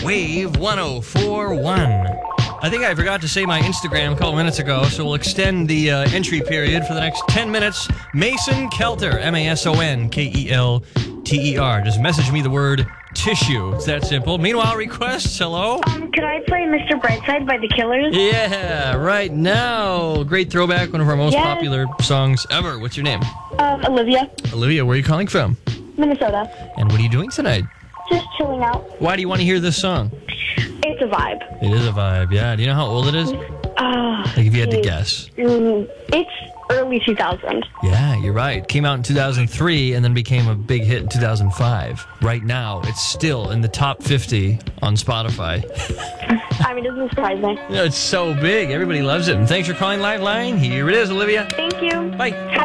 Wave 1041. I think I forgot to say my Instagram a couple minutes ago, so we'll extend the entry period for the next 10 minutes. Mason Kelter, MASONKELTER. Just message me the word tissue. It's that simple. Meanwhile, requests, hello? Could I play Mr. Brightside by The Killers? Yeah, right now. Great throwback, one of our most Yes. popular songs ever. What's your name? Olivia, Olivia, where are you calling from? Minnesota. And what are you doing tonight? Just chilling out. Why do you want to hear this song? It's a vibe. It is a vibe, yeah. Do you know how old it is? Like if you had to guess. It's early 2000. Yeah, you're right. Came out in 2003 and then became a big hit in 2005. Right now, it's still in the top 50 on Spotify. I mean, it doesn't surprise me. It's so big. Everybody loves it. And thanks for calling Liveline. Here it is, Olivia. Thank you. Bye.